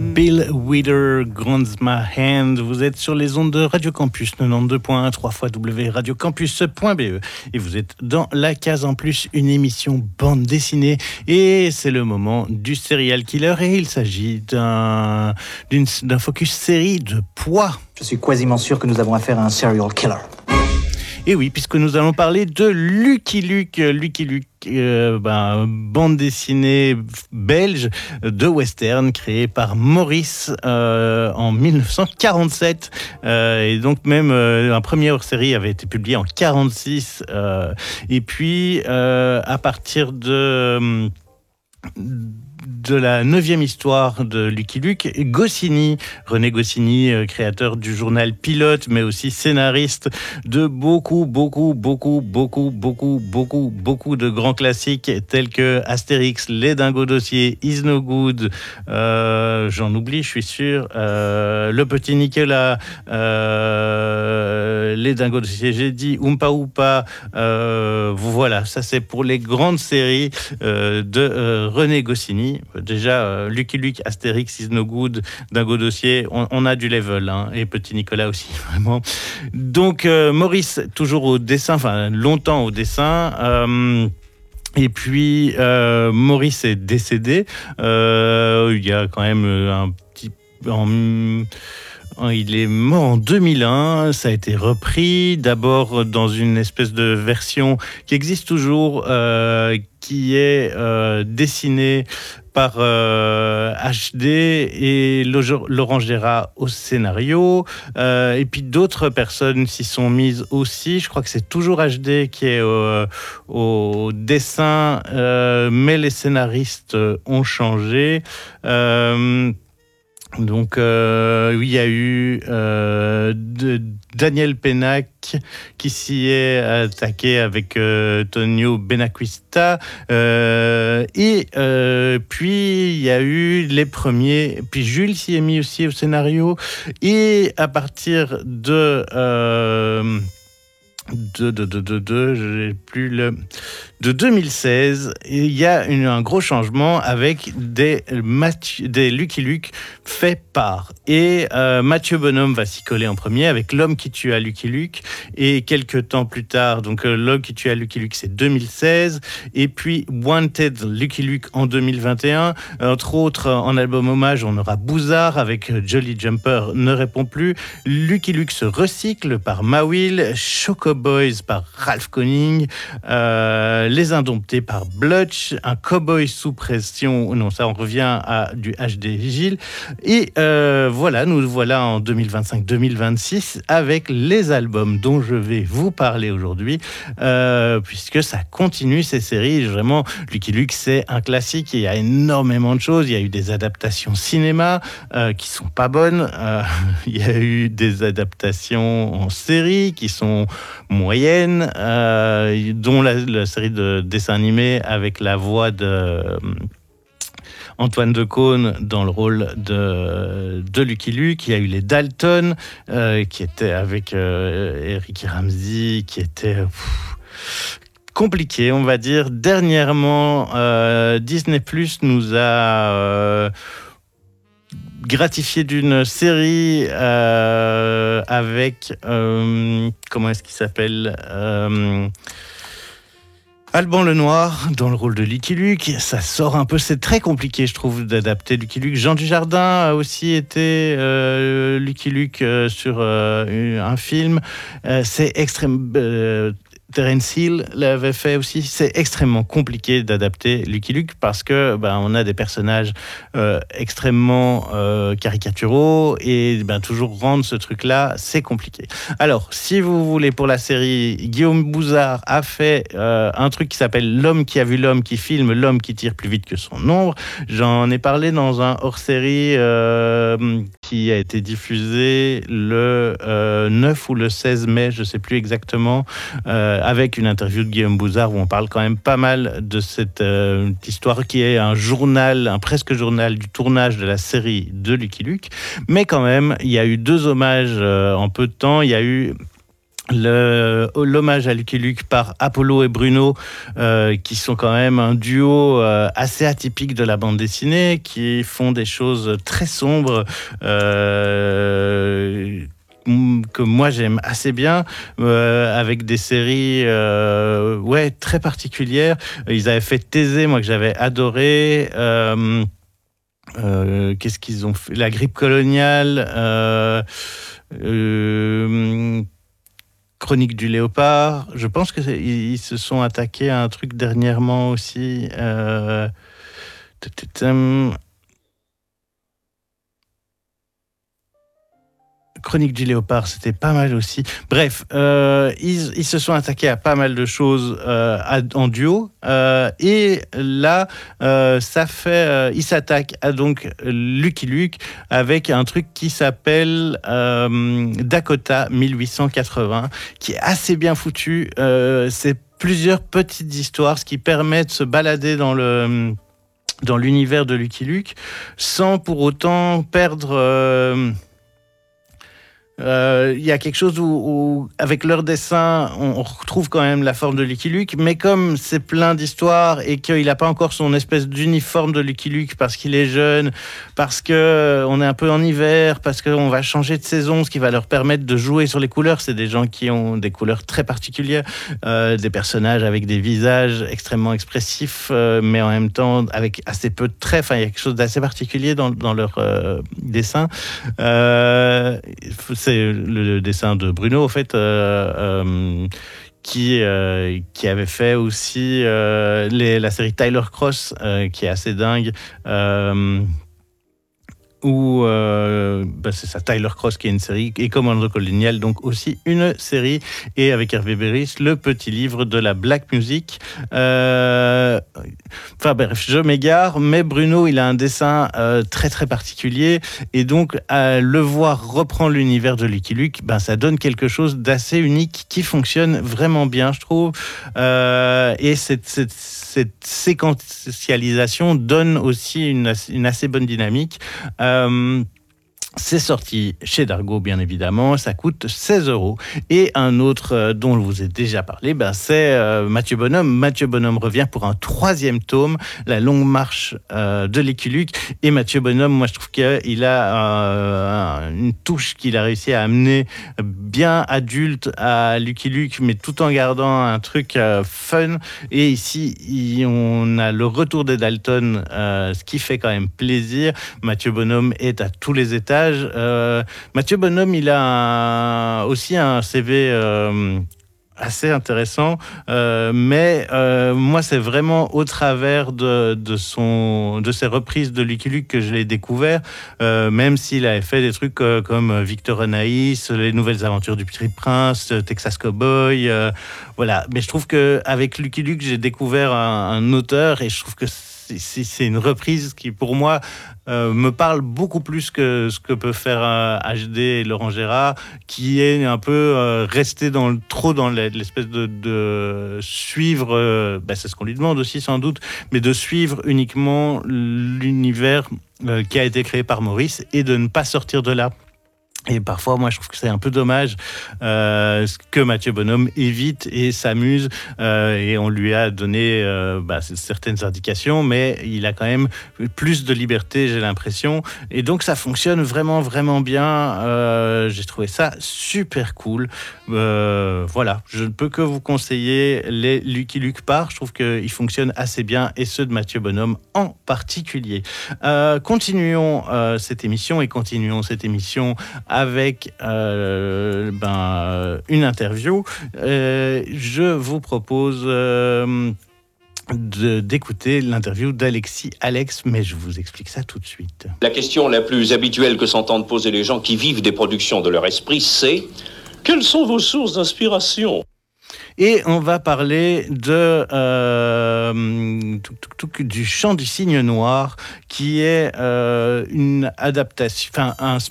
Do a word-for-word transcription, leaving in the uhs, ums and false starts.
Bill Withers, Grants My Hand. Vous êtes sur les ondes de Radio Campus quatre-vingt-douze point un, trois fois w radio campus point b e. Et vous êtes dans la case en plus, une émission bande dessinée. Et c'est le moment du serial killer. Et il s'agit d'un, d'une, d'un focus série de poids. Je suis quasiment sûr que nous avons affaire à un serial killer. Et oui, puisque nous allons parler de Lucky Luke. Lucky Luke, euh, ben, bande dessinée belge de western créée par Maurice euh, en dix-neuf cent quarante-sept. Euh, et donc même euh, un premier hors-série avait été publié en quarante-six. Euh, et puis euh, à partir de... de la neuvième histoire de Lucky Luke, Goscinny, René Goscinny, créateur du journal Pilote, mais aussi scénariste de beaucoup, beaucoup, beaucoup, beaucoup, beaucoup, beaucoup, beaucoup de grands classiques tels que Astérix, Les Dingos Dossiers, Is No Good, euh, j'en oublie, je suis sûr, euh, Le Petit Nicolas, euh, Les Dingos Dossiers, j'ai dit, Oompa Oompa, euh, voilà, ça c'est pour les grandes séries euh, de euh, René Goscinny. Déjà, euh, Lucky Luke, Astérix, Is No Good, Dingo Dossier, on, on a du level, hein, et Petit Nicolas aussi, vraiment. Donc, euh, Maurice, toujours au dessin, enfin, longtemps au dessin. Euh, Et puis, euh, Maurice est décédé. Euh, il y a quand même un petit... En, il est mort en deux mille un, ça a été repris d'abord dans une espèce de version qui existe toujours, euh, qui est euh, dessinée par euh, H D et Laurent Gérard au scénario, euh, et puis d'autres personnes s'y sont mises aussi. Je crois que c'est toujours H D qui est au, au dessin, euh, mais les scénaristes ont changé. Euh, Donc, euh, oui, il y a eu euh, de, Daniel Pénac qui s'y est attaqué avec euh, Tonio Benacquista. Euh, et euh, puis, il y a eu les premiers. Puis, Jules s'y est mis aussi au scénario. Et à partir de... Euh, de, de, de, de, de, j'ai plus le... de deux mille seize, il y a une, un gros changement avec des, Mathieu, des Lucky Luke faits par. Et euh, Mathieu Bonhomme va s'y coller en premier avec L'homme qui tue à Lucky Luke. Et quelques temps plus tard, donc euh, L'homme qui tue à Lucky Luke, c'est deux mille seize. Et puis Wanted Lucky Luke en deux mille vingt et un. Entre autres, en album hommage, on aura Bouzard avec Jolly Jumper ne répond plus. Lucky Luke se recycle par Mawill. Choco Boys par Ralph Conning. Euh, Les Indomptés par Blutch, un cowboy sous pression, non, ça on revient à du H D Gilles. Et euh, voilà, nous voilà en deux mille vingt-cinq deux mille vingt-six avec les albums dont je vais vous parler aujourd'hui, euh, puisque ça continue ces séries. Vraiment, Lucky Luke, c'est un classique. Il y a énormément de choses. Il y a eu des adaptations cinéma euh, qui sont pas bonnes. Euh, il y a eu des adaptations en série qui sont moyennes, euh, dont la, la série de dessins animés avec la voix de euh, Antoine Decaune dans le rôle de, de Lucky Luke. Il y a eu les Dalton, euh, qui étaient avec euh, Eric Ramsey, qui était pff, compliqué, on va dire. Dernièrement, euh, Disney Plus nous a... Euh, gratifié d'une série euh, avec euh, comment est-ce qu'il s'appelle euh, Alban Lenoir dans le rôle de Lucky Luke. Ça sort un peu, c'est très compliqué je trouve d'adapter Lucky Luke. Jean Dujardin a aussi été euh, Lucky Luke euh, sur euh, un film. Euh, c'est extrême euh, Terence Hill l'avait fait aussi. C'est extrêmement compliqué d'adapter Lucky Luke parce que ben, on a des personnages euh, extrêmement euh, caricaturaux et ben, toujours rendre ce truc-là, c'est compliqué. Alors, si vous voulez, pour la série, Guillaume Bouzard a fait euh, un truc qui s'appelle L'homme qui a vu l'homme qui filme l'homme qui tire plus vite que son ombre. J'en ai parlé dans un hors-série euh, qui a été diffusé le euh, neuf ou le seize mai, je ne sais plus exactement, euh, avec une interview de Guillaume Bouzard où on parle quand même pas mal de cette euh, histoire qui est un journal, un presque journal du tournage de la série de Lucky Luke. Mais quand même, il y a eu deux hommages euh, en peu de temps. Il y a eu Le, l'hommage à Lucky Luke par Apollo et Bruno, euh, qui sont quand même un duo euh, assez atypique de la bande dessinée, qui font des choses très sombres, euh, que moi j'aime assez bien, euh, avec des séries euh, ouais, très particulières. Ils avaient fait Thésée, moi que j'avais adoré. Euh, euh, qu'est-ce qu'ils ont fait? La grippe coloniale. Euh, euh, Chronique du léopard. Je pense que ils se sont attaqués à un truc dernièrement aussi. Euh... Chronique du léopard, c'était pas mal aussi. Bref, euh, ils, ils se sont attaqués à pas mal de choses euh, à, en duo. Euh, et là, euh, ça fait, euh, ils s'attaquent à donc Lucky Luke avec un truc qui s'appelle euh, Dakota mille huit cent quatre-vingts, qui est assez bien foutu. Euh, c'est plusieurs petites histoires, ce qui permet de se balader dans le dans l'univers de Lucky Luke sans pour autant perdre. Euh, Il euh, y a quelque chose où, où, avec leur dessin, on, on retrouve quand même la forme de Lucky Luke, mais comme c'est plein d'histoires et qu'il n'a pas encore son espèce d'uniforme de Lucky Luke parce qu'il est jeune, parce qu'on est un peu en hiver, parce qu'on va changer de saison, ce qui va leur permettre de jouer sur les couleurs. C'est des gens qui ont des couleurs très particulières, euh, des personnages avec des visages extrêmement expressifs, euh, mais en même temps avec assez peu de traits. Enfin, il y a quelque chose d'assez particulier dans, dans leur euh, dessin. Euh, c'est le dessin de Bruno, en fait, euh, euh, qui, euh, qui avait fait aussi euh, les, la série Tyler Cross, euh, qui est assez dingue. Euh, où euh, bah c'est ça, Tyler Cross qui est une série, et Commando Colonial, donc aussi une série, et avec Hervé Berris, le petit livre de la black music. Euh, enfin bref, je m'égare, mais Bruno, il a un dessin euh, très très particulier, et donc à le voir reprendre l'univers de Lucky Luke, ben, ça donne quelque chose d'assez unique qui fonctionne vraiment bien, je trouve. Euh, et cette, cette, cette séquentialisation donne aussi une, une assez bonne dynamique. Euh, c'est sorti chez Dargaud, bien évidemment. Ça coûte seize euros. Et un autre euh, dont je vous ai déjà parlé, ben, c'est euh, Mathieu Bonhomme. Mathieu Bonhomme revient pour un troisième tome, La longue marche euh, de Lucky Luke. Et Mathieu Bonhomme, moi, je trouve qu'il a euh, une touche qu'il a réussi à amener bien adulte à Lucky Luke, mais tout en gardant un truc euh, fun. Et ici, il, on a le retour des Dalton, euh, ce qui fait quand même plaisir. Mathieu Bonhomme est à tous les étages. Euh, Mathieu Bonhomme, il a un, aussi un C V euh, assez intéressant, euh, mais euh, moi, c'est vraiment au travers de, de, son, de ses reprises de Lucky Luke que je l'ai découvert, euh, même s'il avait fait des trucs euh, comme Victor Anaïs, Les Nouvelles Aventures du Petit Prince, Texas Cowboy, euh, voilà. Mais je trouve qu'avec Lucky Luke, j'ai découvert un, un auteur, et je trouve que c'est, c'est une reprise qui, pour moi, euh, me parle beaucoup plus que ce que peut faire euh, H D et Laurent Gérard, qui est un peu euh, resté dans le, trop dans l'espèce de, de suivre, euh, bah, c'est ce qu'on lui demande aussi sans doute, mais de suivre uniquement l'univers euh, qui a été créé par Maurice et de ne pas sortir de là. Et parfois, moi, je trouve que c'est un peu dommage euh, que Mathieu Bonhomme évite et s'amuse. Euh, et on lui a donné euh, bah, certaines indications, mais il a quand même plus de liberté, j'ai l'impression. Et donc, ça fonctionne vraiment, vraiment bien. Euh, j'ai trouvé ça super cool. Euh, voilà, je ne peux que vous conseiller les Lucky Luke Par. Je trouve qu'ils fonctionnent assez bien, et ceux de Mathieu Bonhomme en particulier. Euh, continuons euh, cette émission et continuons cette émission avec euh, ben, une interview. Euh, je vous propose euh, de, d'écouter l'interview d'Alexis Alex, mais je vous explique ça tout de suite. La question la plus habituelle que s'entendent poser les gens qui vivent des productions de leur esprit, c'est: quelles sont vos sources d'inspiration ? Et on va parler de euh, tout, tout, tout, du Chant du cygne noir, qui est euh, une adaptation, enfin un